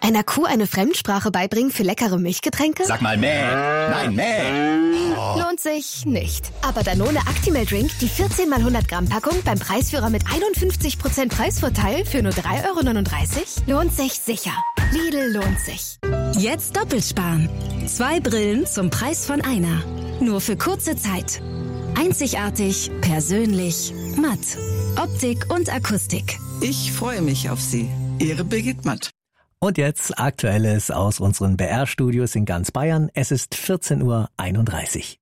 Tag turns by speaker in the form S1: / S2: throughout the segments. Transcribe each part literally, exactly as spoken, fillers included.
S1: Einer Kuh eine Fremdsprache beibringen für leckere Milchgetränke?
S2: Sag mal mäh. Nein, mäh.
S1: Oh. Lohnt sich nicht. Aber Danone Actimel Drink, die vierzehn mal hundert Gramm Packung beim Preisführer mit einundfünfzig Prozent Preisvorteil für nur drei Euro neununddreißig, lohnt sich sicher. Lidl lohnt sich.
S3: Jetzt doppelt sparen. Zwei Brillen zum Preis von einer. Nur für kurze Zeit. Einzigartig, persönlich, matt. Optik und Akustik.
S4: Ich freue mich auf Sie. Ihre Birgit Matt.
S5: Und jetzt Aktuelles aus unseren B R-Studios in ganz Bayern. Es ist vierzehn Uhr einunddreißig.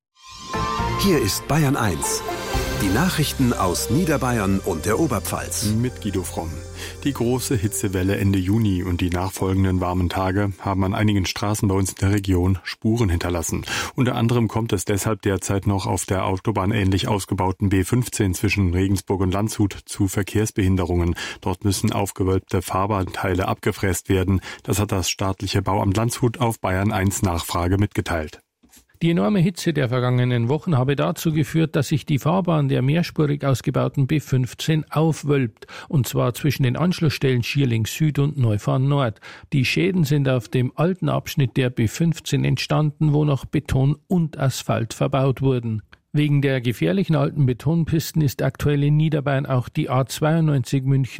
S6: Hier ist Bayern eins. Die Nachrichten aus Niederbayern und der Oberpfalz.
S7: Mit Guido Fromm. Die große Hitzewelle Ende Juni und die nachfolgenden warmen Tage haben an einigen Straßen bei uns in der Region Spuren hinterlassen. Unter anderem kommt es deshalb derzeit noch auf der autobahnähnlich ausgebauten B fünfzehn zwischen Regensburg und Landshut zu Verkehrsbehinderungen. Dort müssen aufgewölbte Fahrbahnteile abgefräst werden. Das hat das staatliche Bauamt Landshut auf Bayern eins Nachfrage mitgeteilt.
S8: Die enorme Hitze der vergangenen Wochen habe dazu geführt, dass sich die Fahrbahn der mehrspurig ausgebauten B fünfzehn aufwölbt, und zwar zwischen den Anschlussstellen Schierling Süd und Neufahren Nord. Die Schäden sind auf dem alten Abschnitt der B fünfzehn entstanden, wo noch Beton und Asphalt verbaut wurden. Wegen der gefährlichen alten Betonpisten ist aktuell in Niederbayern auch die A zweiundneunzig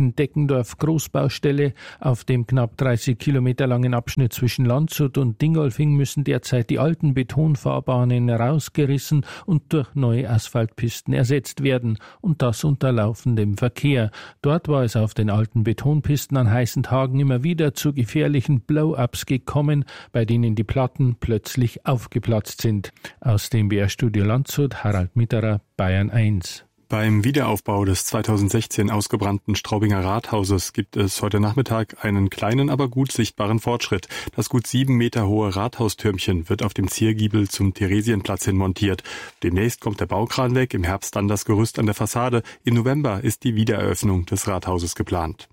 S8: München-Deckendorf-Großbaustelle. Auf dem knapp dreißig Kilometer langen Abschnitt zwischen Landshut und Dingolfing müssen derzeit die alten Betonfahrbahnen rausgerissen und durch neue Asphaltpisten ersetzt werden. Und das unter laufendem Verkehr. Dort war es auf den alten Betonpisten an heißen Tagen immer wieder zu gefährlichen Blow-ups gekommen, bei denen die Platten plötzlich aufgeplatzt sind. Aus dem B R-Studio Landshut Harald Mitterer, Bayern eins.
S7: Beim Wiederaufbau des zweitausendsechzehn ausgebrannten Straubinger Rathauses gibt es heute Nachmittag einen kleinen, aber gut sichtbaren Fortschritt. Das gut sieben Meter hohe Rathaustürmchen wird auf dem Ziergiebel zum Theresienplatz hin montiert. Demnächst kommt der Baukran weg, im Herbst dann das Gerüst an der Fassade. Im November ist die Wiedereröffnung des Rathauses geplant.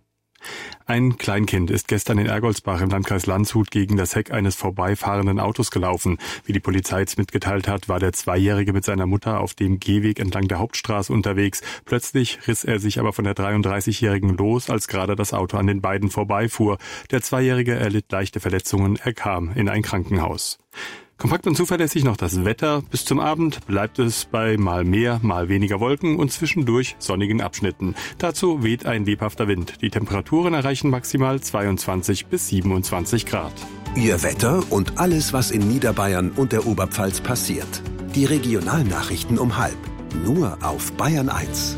S7: Ein Kleinkind ist gestern in Ergoldsbach im Landkreis Landshut gegen das Heck eines vorbeifahrenden Autos gelaufen. Wie die Polizei jetzt mitgeteilt hat, war der Zweijährige mit seiner Mutter auf dem Gehweg entlang der Hauptstraße unterwegs. Plötzlich riss er sich aber von der dreiunddreißigjährigen los, als gerade das Auto an den beiden vorbeifuhr. Der Zweijährige erlitt leichte Verletzungen, er kam in ein Krankenhaus. Kompakt und zuverlässig noch das Wetter. Bis zum Abend bleibt es bei mal mehr, mal weniger Wolken und zwischendurch sonnigen Abschnitten. Dazu weht ein lebhafter Wind. Die Temperaturen erreichen maximal zweiundzwanzig bis siebenundzwanzig Grad.
S6: Ihr Wetter und alles, was in Niederbayern und der Oberpfalz passiert. Die Regionalnachrichten um halb. Nur auf Bayern eins.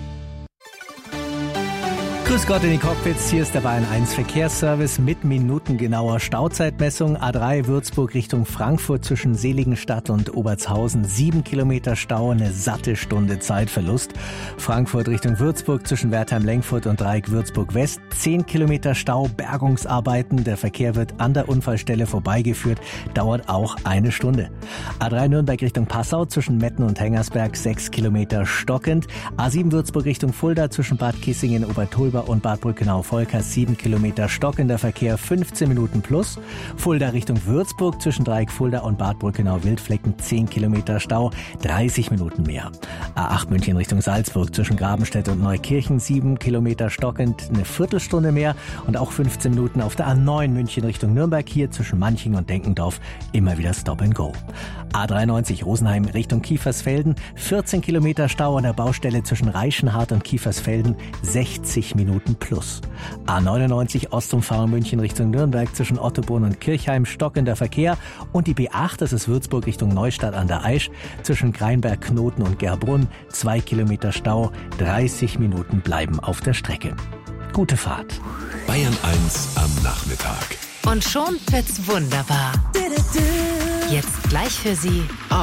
S5: Grüß Gott in die Cockpits, hier ist der Bayern eins Verkehrsservice mit minutengenauer Stauzeitmessung. A drei Würzburg Richtung Frankfurt zwischen Seligenstadt und Obertshausen. Sieben Kilometer Stau, eine satte Stunde Zeitverlust. Frankfurt Richtung Würzburg zwischen Wertheim-Lengfurt und Dreieck Würzburg-West. Zehn Kilometer Stau, Bergungsarbeiten. Der Verkehr wird an der Unfallstelle vorbeigeführt, dauert auch eine Stunde. A drei Nürnberg Richtung Passau zwischen Metten und Hengersberg. Sechs Kilometer stockend. A sieben Würzburg Richtung Fulda zwischen Bad Kissingen, Obertolba und Bad Brückenau-Volkers, sieben Kilometer stockender Verkehr, fünfzehn Minuten plus. Fulda Richtung Würzburg zwischen Dreieck Fulda und Bad Brückenau-Wildflecken, zehn Kilometer Stau, dreißig Minuten mehr. A acht München Richtung Salzburg zwischen Grabenstedt und Neukirchen, sieben Kilometer stockend, eine Viertelstunde mehr und auch fünfzehn Minuten auf der A neun München Richtung Nürnberg, hier zwischen Manching und Denkendorf immer wieder Stop and Go. A dreiundneunzig Rosenheim Richtung Kiefersfelden, vierzehn Kilometer Stau an der Baustelle zwischen Reichenhard und Kiefersfelden, sechzig Minuten plus. A neunundneunzig Ostumfahrung München Richtung Nürnberg zwischen Ottobrunn und Kirchheim, stockender Verkehr. Und die B acht, das ist Würzburg Richtung Neustadt an der Aisch, zwischen Kreinberg, Knoten und Gerbrunn, zwei Kilometer Stau, dreißig Minuten bleiben auf der Strecke. Gute Fahrt.
S6: Bayern eins am Nachmittag.
S3: Und schon wird's wunderbar. Jetzt gleich für Sie